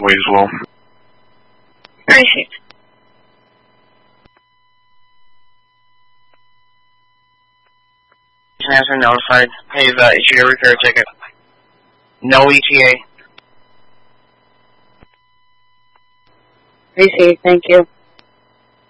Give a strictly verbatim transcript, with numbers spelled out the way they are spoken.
way as well. Received. Answer notified. Hey, you've uh, issued a repair ticket. No E T A. Received, thank you.